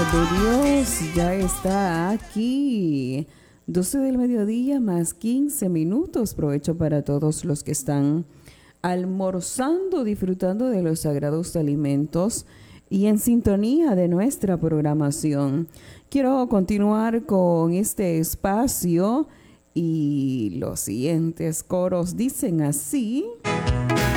de Dios ya está aquí. 12 del mediodía más 15 minutos. Provecho para todos los que están almorzando, disfrutando de los sagrados alimentos y en sintonía de nuestra programación. Quiero continuar con este espacio y los siguientes coros dicen así.